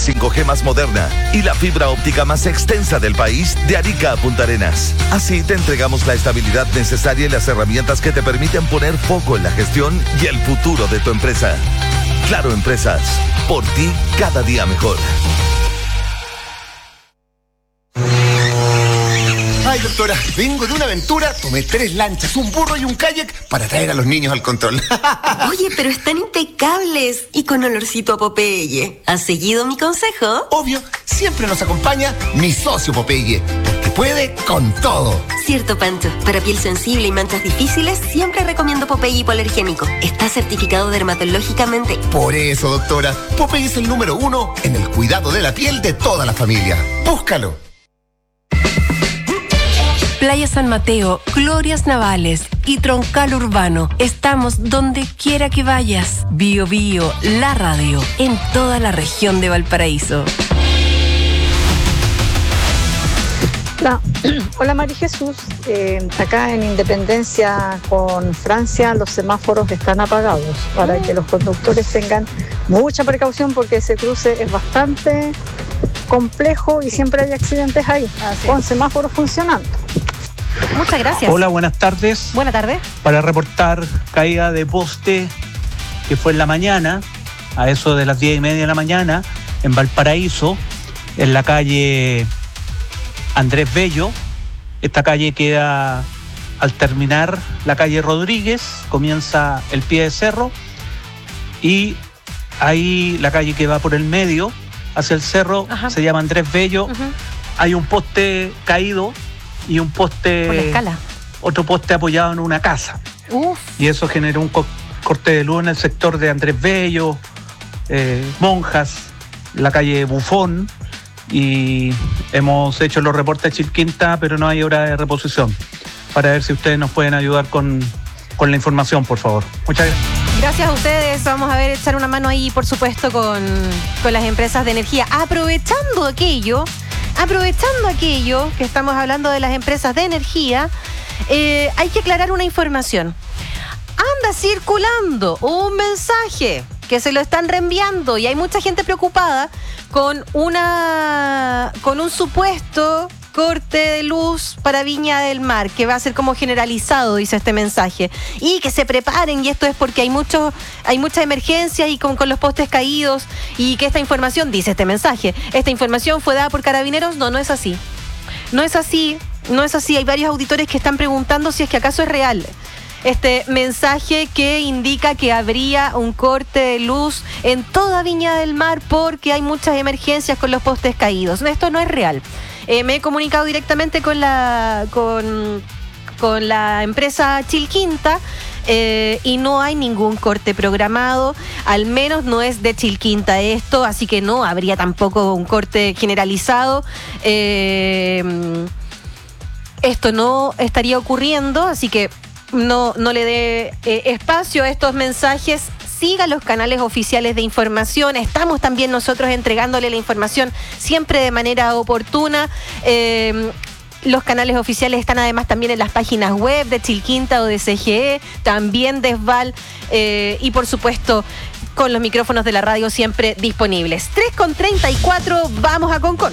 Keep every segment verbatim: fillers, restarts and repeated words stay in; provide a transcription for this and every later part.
cinco G más moderna y la fibra óptica más extensa del país de Arica a Punta Arenas. Así te entregamos la estabilidad necesaria y las herramientas que te permiten poner foco en la gestión y el futuro de tu empresa. Claro Empresas, por ti cada día mejor. Ay, doctora, vengo de una aventura, tomé tres lanchas, un burro y un kayak para traer a los niños al control. Oye, pero están impecables y con olorcito a Popeye. ¿Has seguido mi consejo? Obvio, siempre nos acompaña mi socio Popeye, que puede con todo. Cierto, Pancho. Para piel sensible y manchas difíciles, siempre recomiendo Popeye hipoalergénico. Está certificado dermatológicamente. Por eso, doctora, Popeye es el número uno en el cuidado de la piel de toda la familia. Búscalo. Playa San Mateo, Glorias Navales y Troncal Urbano. Estamos donde quiera que vayas. Bio Bio, la radio, en toda la región de Valparaíso. Hola, Hola María Jesús. Eh, acá en Independencia con Francia los semáforos están apagados para que los conductores tengan mucha precaución porque ese cruce es bastante complejo y siempre hay accidentes ahí, Así con semáforos funcionando. Muchas gracias. Hola, buenas tardes. Buenas tardes. Para reportar caída de poste que fue en la mañana, a eso de las diez y media de la mañana, en Valparaíso, en la calle Andrés Bello. Esta calle queda al terminar la calle Rodríguez, comienza el pie de cerro, y ahí la calle que va por el medio, hacia el cerro, Ajá. se llama Andrés Bello. Uh-huh. Hay un poste caído y un poste, por la escala. Otro poste apoyado en una casa. Uf. Y eso generó un co- corte de luz en el sector de Andrés Bello, eh, Monjas, la calle Bufón, y hemos hecho los reportes de Chilquinta, pero no hay hora de reposición, para ver si ustedes nos pueden ayudar con, con la información, por favor. Muchas gracias. Gracias a ustedes. Vamos a ver, echar una mano ahí, por supuesto, con, con las empresas de energía. Aprovechando aquello, aprovechando aquello que estamos hablando de las empresas de energía, eh, hay que aclarar una información. Anda circulando un mensaje que se lo están reenviando y hay mucha gente preocupada con una con un supuesto corte de luz para Viña del Mar, que va a ser como generalizado, dice este mensaje. Y que se preparen, y esto es porque hay mucho, hay muchas emergencias y con, con los postes caídos, y que esta información, dice este mensaje, esta información fue dada por Carabineros. No, no es así. No es así, no es así. Hay varios auditores que están preguntando si es que acaso es real este mensaje que indica que habría un corte de luz en toda Viña del Mar porque hay muchas emergencias con los postes caídos. Esto no es real. Eh, me he comunicado directamente con la con, con la empresa Chilquinta eh, y no hay ningún corte programado, al menos no es de Chilquinta esto, así que no habría tampoco un corte generalizado. Eh, esto no estaría ocurriendo, así que no, no le dé eh, espacio a estos mensajes. Siga los canales oficiales de información. Estamos también nosotros entregándole la información siempre de manera oportuna. Eh, los canales oficiales están además también en las páginas web de Chilquinta o de C G E, también de Esval, eh, y por supuesto con los micrófonos de la radio siempre disponibles. tres con treinta y cuatro, vamos a Concón.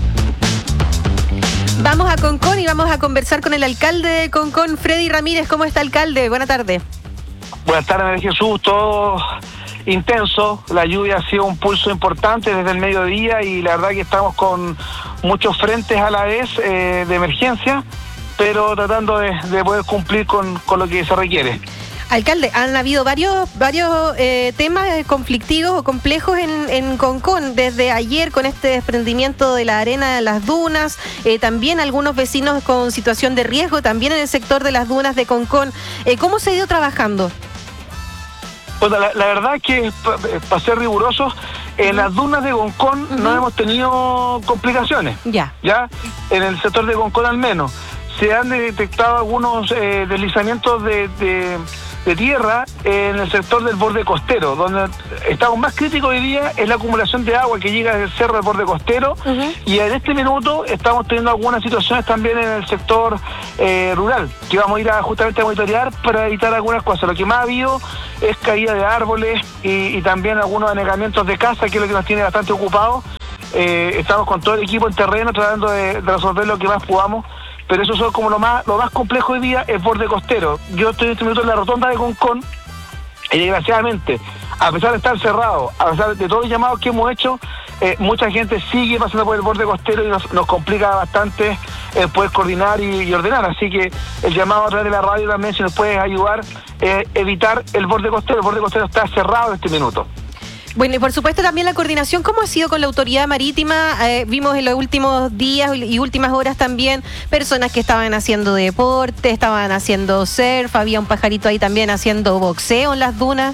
Vamos a Concón y vamos a conversar con el alcalde de Concón, Freddy Ramírez. ¿Cómo está, alcalde? Buenas tardes. Buenas tardes, Jesús. Todo intenso. La lluvia ha sido un pulso importante desde el mediodía y la verdad que estamos con muchos frentes a la vez eh, de emergencia, pero tratando de, de poder cumplir con, con lo que se requiere. Alcalde, han habido varios varios eh, temas conflictivos o complejos en, en Concón desde ayer con este desprendimiento de la arena de las dunas, eh, también algunos vecinos con situación de riesgo, también en el sector de las dunas de Concón. Eh, ¿Cómo se ha ido trabajando? Bueno, la, la verdad es que, para ser rigurosos, en las dunas de Concón uh-huh. no hemos tenido complicaciones. Ya. Ya, en el sector de Concón al menos. Se han detectado algunos eh, deslizamientos de, de, de tierra en el sector del borde costero. Donde estamos más críticos hoy día es la acumulación de agua que llega desde el cerro del borde costero. Uh-huh. Y en este minuto estamos teniendo algunas situaciones también en el sector eh, rural, que vamos a ir a justamente a monitorear para evitar algunas cosas. Lo que más ha habido es caída de árboles y, y también algunos anegamientos de casa, que es lo que nos tiene bastante ocupados. eh, estamos con todo el equipo en terreno tratando de, de resolver lo que más podamos, pero eso es como lo más lo más complejo hoy día, el borde costero. Yo estoy en este minuto en la rotonda de Concón y desgraciadamente, a pesar de estar cerrado, a pesar de todos los llamados que hemos hecho, eh, mucha gente sigue pasando por el borde costero y nos, nos complica bastante eh, poder coordinar y, y ordenar. Así que el llamado a través de la radio también, si nos puedes ayudar, eh, evitar el borde costero. El borde costero está cerrado en este minuto. Bueno, y por supuesto también la coordinación, ¿cómo ha sido con la autoridad marítima? Eh, vimos en los últimos días y últimas horas también personas que estaban haciendo deporte, estaban haciendo surf, había un pajarito ahí también haciendo boxeo en las dunas.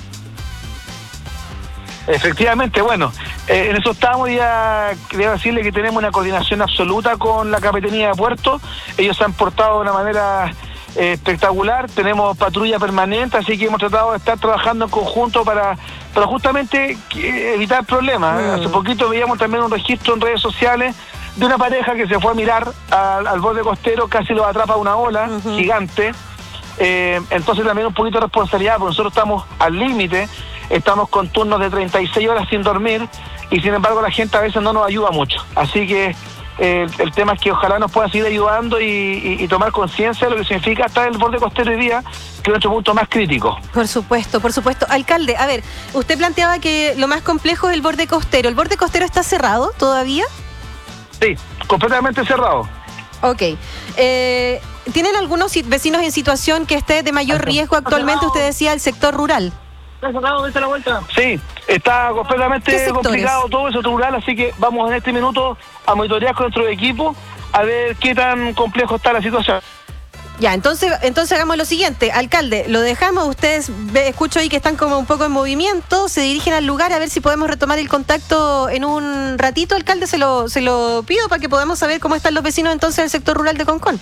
Efectivamente, bueno, eh, en eso estamos. Ya quería decirle que tenemos una coordinación absoluta con la Capitanía de Puerto. Ellos se han portado de una manera eh, espectacular, tenemos patrulla permanente, así que hemos tratado de estar trabajando en conjunto para, para justamente eh, evitar problemas. Mm. Hace poquito veíamos también un registro en redes sociales de una pareja que se fue a mirar al, al borde costero, casi lo atrapa una ola uh-huh. gigante. Eh, entonces también un poquito de responsabilidad, porque nosotros estamos al límite, estamos con turnos de treinta y seis horas sin dormir y sin embargo la gente a veces no nos ayuda mucho. Así que eh, el tema es que ojalá nos puedan seguir ayudando y, y, y tomar conciencia de lo que significa estar en el borde costero hoy día, que es nuestro punto más crítico. Por supuesto, por supuesto. Alcalde, a ver, usted planteaba que lo más complejo es el borde costero. ¿El borde costero está cerrado todavía? Sí, completamente cerrado. Ok. Eh, ¿Tienen algunos vecinos en situación que esté de mayor riesgo actualmente? Usted decía el sector rural. La vuelta. Sí, está completamente complicado todo eso rural, así que vamos en este minuto a monitorear con nuestro equipo a ver qué tan complejo está la situación. Ya, entonces entonces hagamos lo siguiente, alcalde, lo dejamos, ustedes ve, escucho ahí que están como un poco en movimiento, se dirigen al lugar a ver si podemos retomar el contacto en un ratito, alcalde, se lo, se lo pido para que podamos saber cómo están los vecinos entonces del sector rural de Concón.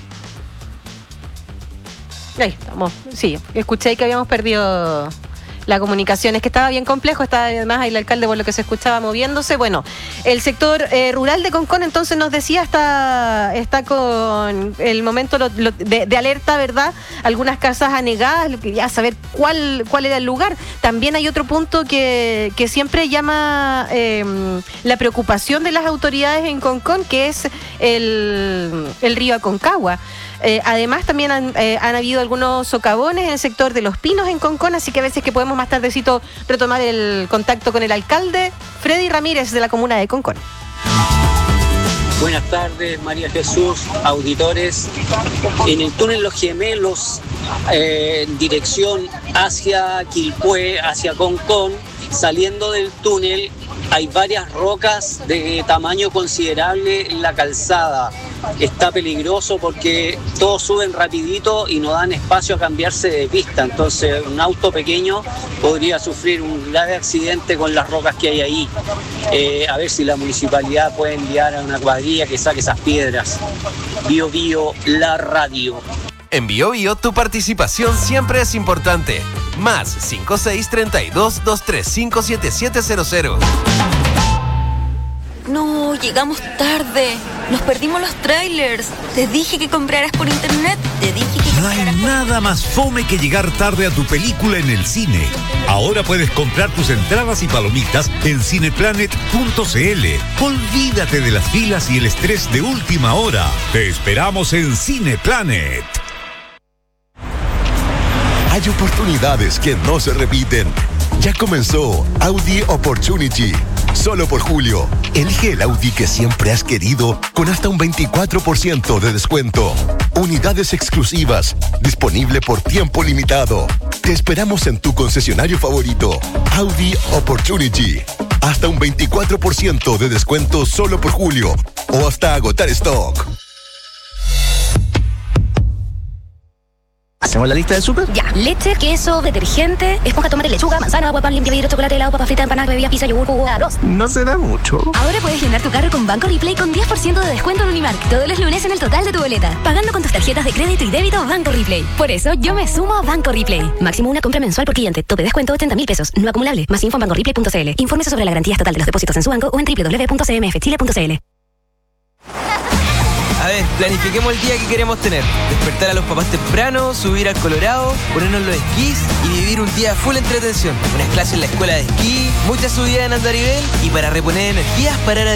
Ahí estamos, sí, escuché que habíamos perdido la comunicación, es que estaba bien complejo, estaba además ahí el alcalde por lo que se escuchaba moviéndose. Bueno, el sector eh, rural de Concón entonces nos decía está, está con el momento lo, lo, de, de alerta, ¿verdad? Algunas casas anegadas, lo que quería saber cuál, cuál era el lugar. También hay otro punto que, que siempre llama eh, la preocupación de las autoridades en Concón, que es el, el río Aconcagua. Eh, además también han, eh, han habido algunos socavones en el sector de Los Pinos en Concón, así que a veces que podemos más tardecito retomar el contacto con el alcalde Freddy Ramírez de la comuna de Concón. Buenas tardes, María Jesús, auditores. En el túnel Los Gemelos, eh, en dirección hacia Quilpué, hacia Concón, saliendo del túnel hay varias rocas de tamaño considerable en la calzada. Está peligroso porque todos suben rapidito y no dan espacio a cambiarse de pista. Entonces un auto pequeño podría sufrir un grave accidente con las rocas que hay ahí. Eh, a ver si la municipalidad puede enviar a una cuadrilla que saque esas piedras. Bio Bio, la radio. En Bio Bio tu participación siempre es importante. Más cinco seis, treinta y dos, dos tres cinco, siete siete cero cero. No, llegamos tarde. Nos perdimos los trailers. Te dije que compraras por internet. Te dije que No hay nada más fome que llegar tarde a tu película en el cine. Ahora puedes comprar tus entradas y palomitas en cineplanet punto c l. Olvídate de las filas y el estrés de última hora. Te esperamos en Cineplanet. Hay oportunidades que no se repiten. Ya comenzó Audi Opportunity. Solo por julio, elige el Audi que siempre has querido con hasta un veinticuatro por ciento de descuento. Unidades exclusivas, disponible por tiempo limitado. Te esperamos en tu concesionario favorito. Audi Opportunity. Hasta un veinticuatro por ciento de descuento solo por julio o hasta agotar stock. ¿Hacemos la lista del súper? Ya. Leche, queso, detergente, esponja, tomate, lechuga, manzana, agua, pan, limpia vidrio, chocolate, helado, papa frita, empanadas, bebidas, pizza, yogur, jugo, arroz. No se da mucho. Ahora puedes llenar tu carro con Banco Replay con diez por ciento de descuento en Unimark todos los lunes en el total de tu boleta, pagando con tus tarjetas de crédito y débito Banco Replay. Por eso yo me sumo a Banco Replay. Máximo una compra mensual por cliente. Tope descuento ochenta mil pesos. No acumulable. Más info en banco replay punto c l. Infórmese sobre la garantía estatal de los depósitos en su banco o en doble u doble u doble u punto c m f chile punto c l. A ver, planifiquemos el día que queremos tener. Despertar a los papás temprano, subir al Colorado, ponernos los esquís y vivir un día full entretención. Unas clases en la escuela de esquí, muchas subidas en andarivel y para reponer energías parar a